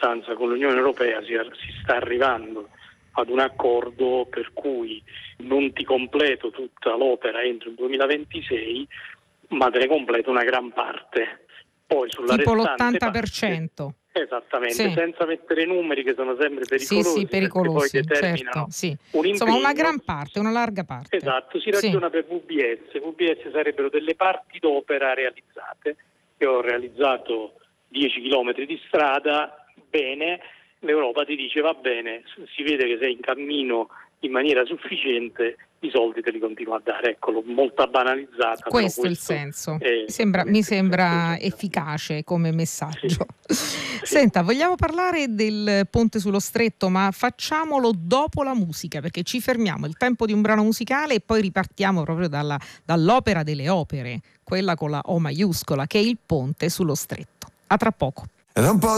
sostanza con l'Unione Europea si sta arrivando ad un accordo per cui non ti completo tutta l'opera entro il 2026, ma te ne completo una gran parte. Poi sulla tipo restante l'80%. esattamente, Sì. senza mettere numeri che sono sempre pericolosi, Sì, pericolosi, perché poi determinano certo, sì. un impegno. Insomma, una gran parte, una larga parte. Esatto, si ragiona per VBS. VBS sarebbero delle parti d'opera realizzate. Io ho realizzato 10 chilometri di strada, bene, l'Europa ti dice va bene, si vede che sei in cammino in maniera sufficiente, i soldi te li continua a dare. Eccolo, molto banalizzata. Questo è il senso. Mi sembra efficace come messaggio. Sì. Senta, vogliamo parlare del ponte sullo stretto, ma facciamolo dopo la musica, perché ci fermiamo il tempo di un brano musicale e poi ripartiamo proprio dall'opera delle opere, quella con la O maiuscola, che è il ponte sullo stretto. A tra poco.